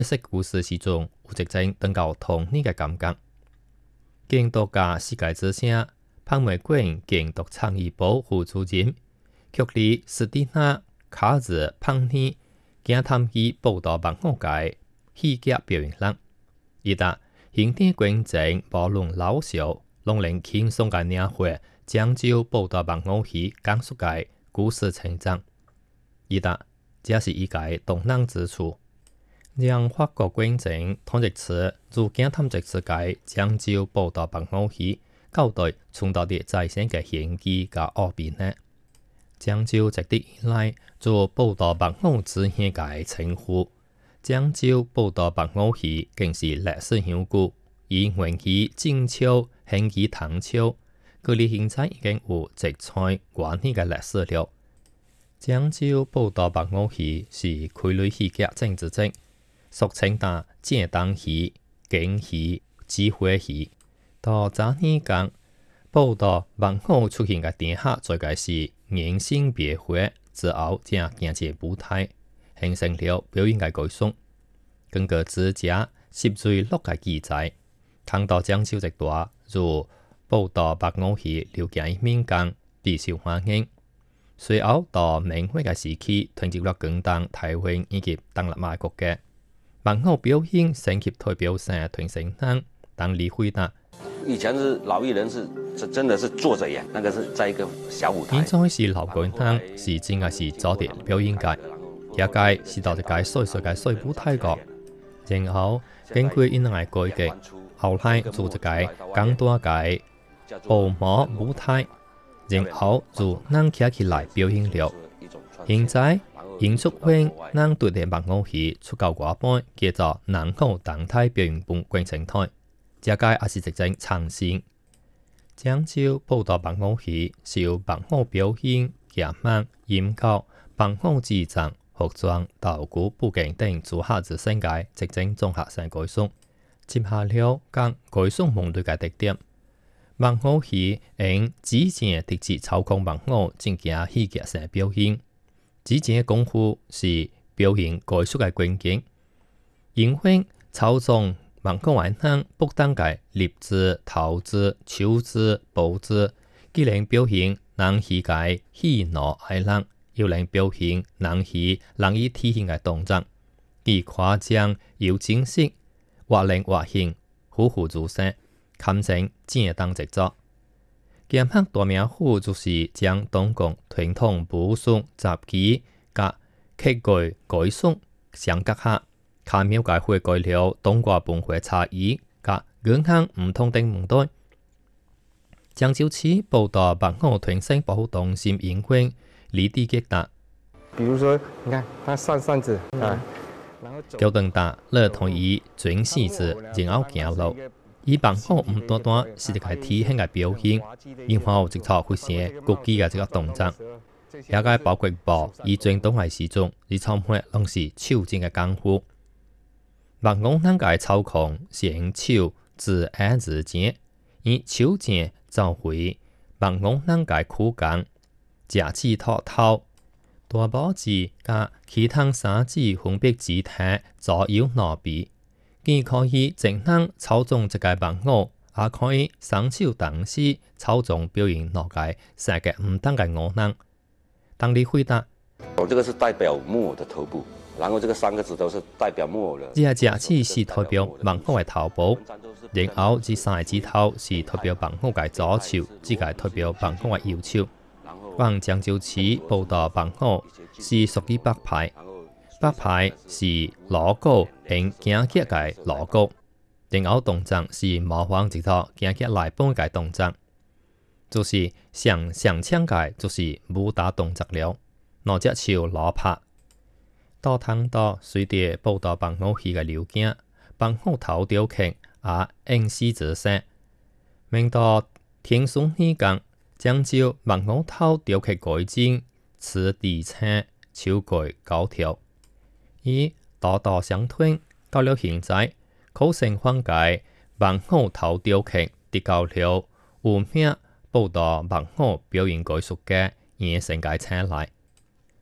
说故事时阵有一种等到童年嘅感觉。京都家世界之声，潘玫瑰京都倡议部副主任，曲里斯蒂娜卡子胖尼，惊探去报道网络界戏剧表演人，伊达形体观众无论老少，拢能轻松嘅领会漳州报道网络戏讲述界故事成长。伊达这是伊个动人之处。让法国观众通一次如惊探一次界漳州报道网络戏，交代创造伫在线嘅玄机甲奥秘呢。漳州一直以来做报道网络之乡嘅称呼，漳州报道网络戏更是历史悠久，以源起晋朝、兴起唐朝，距离现在已经有一千多年嘅历史了。漳州报道网络戏是傀儡戏剧政治症。俗称打正当戏、警戏、指挥戏。到早年间，报道网络出现嘅电下做嘅是人性别会，之后才行至舞台，形成了表演嘅改送。根据资者实水录嘅记载，看到漳州一带如报道网络戏流行于民间，备受欢迎。随后到民会嘅时期，传入了广东、台湾以及东南亚国家。网络表演升级代表性团成人当理回答。 以前是老艺人是真的是坐着演，那个是在一个小舞台。 现在是老观众，是真嘅是早啲表演界，也界是到一个细细嘅小舞台个。然后经过因嘅改革，后来做一个更大嘅薄膜舞台，然后就人企起来表演了。现在。演出会让对的网络戏出到外版，叫做南澳动态表演本观众台，这个也是一种创新。漳州报道网络戏是由网络表演、剧漫、音乐、网络制作、服装、道具、布景等组合之身嘅一种综合性改送，接下了将改送门对嘅特点。网络戏用指正直接操控网络进行戏剧性表演。之前嘅功夫是表现艺术嘅关键，因为操纵网络玩人不单嘅立姿、头姿、手姿、步姿，既能表现人戏嘅喜怒哀乐，又能表现人戏难以体现嘅动作，既夸张又精细，活灵活现，扈扈如生，堪称正当之作。剑客大名府就是将东宫传统武术杂技甲客具改送相结合，巧妙解会改了东华文化差异甲影响唔同等问题。漳州市报道网络传声保护中心营运李地杰达， 比如说，你看他上扇子啊， 高等大乐同意转戏子，然后行路。以网络唔单单是一个体现嘅表现，然后直头会写国际嘅这个动作，也个包括步以传统嘅时钟，而参会拢是手正嘅功夫。网络能嘅操控是用手自下自前，以手正召回网络能嘅躯干，假肢托头，大拇指加其他三指分别指体左右两边。既可以正能操纵这个网络，也可以双手同时操纵表演两个三个唔同嘅功能。当你回答， 我这个是代表木偶的头部，然后这个三个指头是代表木偶的。 这个假肢是代表网络嘅头部，然后这三个指头是代表网络嘅左手，这个代表网络嘅右手。往漳州市报道网络是属于北派。北派是锣鼓用京剧嘅锣鼓，然后动作是模仿一套京剧内本嘅动作，就是上强嘅就是武打动作了。那只手锣拍，到通道随着报道网络戏嘅流行，网络头雕刻也应时之势。明到天顺年间，漳州网络头雕刻改进，此地青手具高条。以道道相推，到了现在，考生坊界网络头雕刻得到了有名报道网络表演艺术家严成界青睐。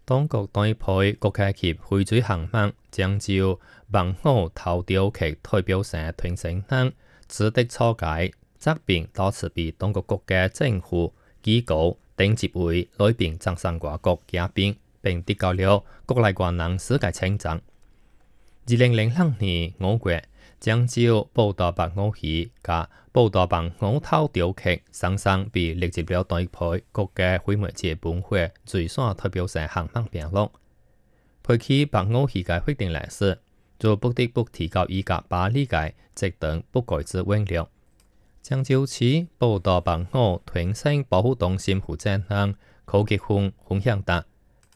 當局對配國家級會水項目將就網絡頭條劇代表性團成等指的錯解，責並多次被當局國家政府機構等職位來賓掌聲掛國嘉賓，並得到了國內外人士嘅稱讚。2002年5月，將就報道白鷗戲加報道白鷗頭條劇雙雙被列入了對配國家會媒節本會最選代表性項目名錄。配起白鷗戲嘅決定來說，就不得不提高依家巴黎嘅職等不改之榮了。將就此報道白鷗團省保護中心負責人柯傑鋒分享達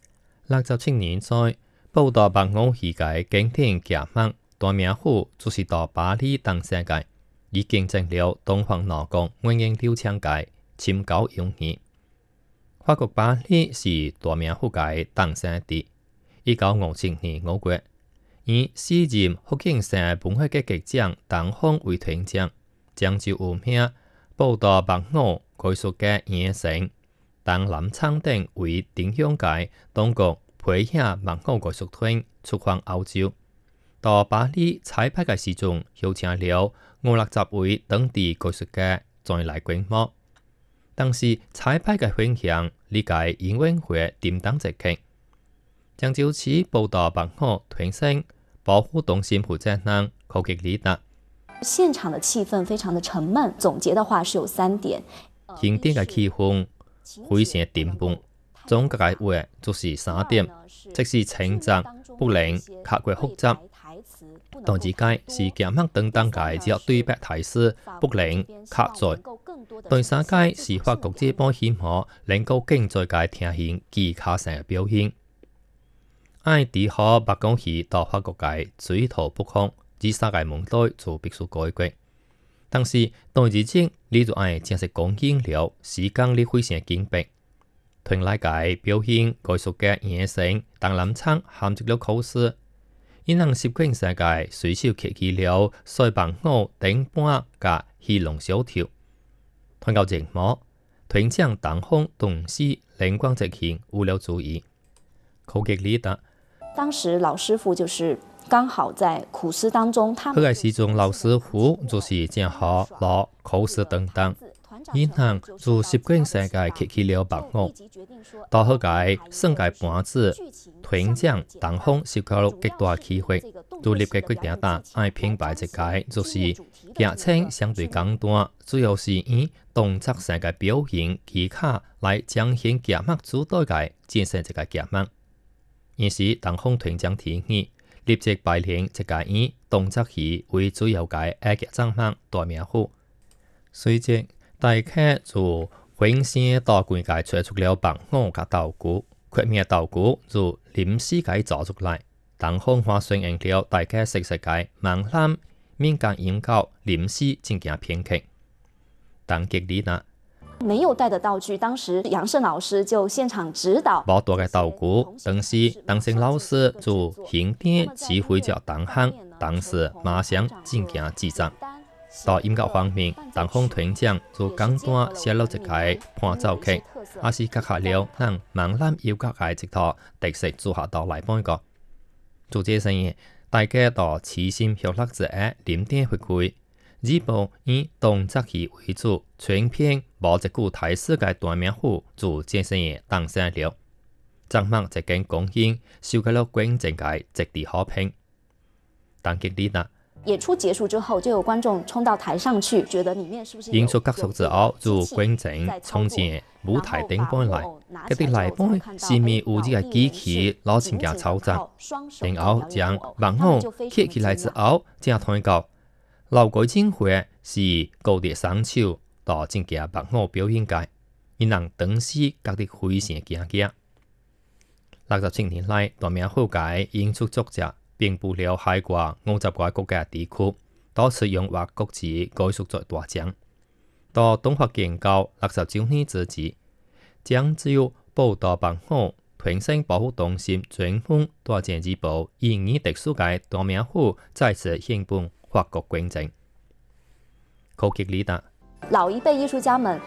，67年在報道白鷗戲嘅經典劇目大名府就是到巴黎當世界，已經證了東方羅國永遠流暢嘅深厚用意。法國巴黎是大名府嘅當生地。1957年5月，以4任福建省本會嘅局長鄧鳳為團長，將就有名報道白鷗藝術嘅演成，鄧南昌等為定向嘅當局培養白鷗藝術團出訪歐洲。到巴黎彩排嘅時陣，邀請了50位當地藝術家再來觀摩。當時彩排嘅分享，理解演藝會擔當一劇。將就此報道白鷗團省保護中心負責人柯傑利達。 現場的氣氛非常的沉悶，總結的話是有3點。 經典嘅氣氛非常沉悶，總結嘅話就是3點，即是情節不能太過複雜。第二個是劇目等等嘅只有對白台詞不能卡在。第三個是法國這幫戲幕能夠更在嘅聽現技巧上嘅表現。愛迪和白鷗戲到法國嘅水土不服，這三個問題就必須解決。但是第二節你就愛正式講演了，時間你非常緊迫。團內嘅表現藝術嘅演成，鄧南昌陷入了考試。因能習慣世界隨手揭起了西白鷗頂半嘅戲龍小條，團到節目，團長鄧鳳同時靈光直現，有了注意。柯傑利達， 當時老師傅就是剛好在苦思當中，他佢嘅時鐘老師傅就是正好攞考試等等。因行就習慣世界揭起了白鷗，到後界升界半子，團長鄧鳳涉到了極大機會，就立即決定打愛品牌一個，就是劇情相對簡單，主要是以動作上嘅表現技巧來彰顯劇目主導嘅展示一個劇目。於是鄧鳳團長提議，立即排練一個以動作戲為主要嘅愛劇節目大名府，隨即大家就分析到規界找出了白鷗嘅道具，缺面道具就臨時嘅做出來。鄧鳳話順應了大家熟悉嘅閩南民間演教臨時進行編劇。鄧傑利達沒有帶的道具，當時楊勝老師就現場指導。 冇帶嘅道具，當時鄧勝老師就現點指揮着鄧行，當時馬上進行制作。到音樂方面，鄧鳳團長就簡單寫了一個伴奏曲，也是結合了咱閩南謠曲嘅一套特色組合到來半個。做這生意，大家都齊心協力之下，點點回饋。這部以動作戲為主，全片無一句台詞嘅大名府就這生意誕生了。節目一經公映，受到了觀眾嘅極地好評。鄧傑利達。 演出結束之後，就有觀眾衝到台上去，覺得裡面是不是？ 演出結束之後，就觀眾衝進舞台頂端來，嗰啲來賓是咪有呢個機器攞錢嘅操作，然後將白鷗揭起來之後，正推告劉改清會是高跌雙手到正嘅白鷗表演界，因能當時覺得非常驚訝。67年來，大名府界演出作者。並不了海外50個國家地區，多次用獲國際藝術節大獎。到東華建交60周年之際，將就報道白鷗團省保護中心專門大獎一部意義特殊嘅大名府再次獻給法國觀眾。柯傑利達， 老一輩藝術家們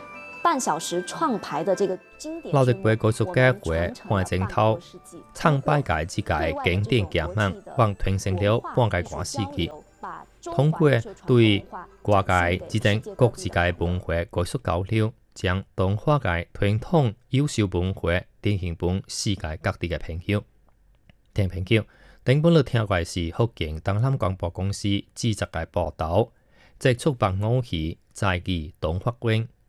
半小时创牌的这个经典老剧目， 日本艺術家會換鏡頭，唱拜界之界經典劇目，還傳承了半個半世紀。通過對跨界之間各自界文化藝術交流，將動畫界傳統優秀文化展現俾世界各地嘅朋友。聽朋友，頂本你聽過是福建東南廣播公司製作嘅報道，即出版5期在記動畫館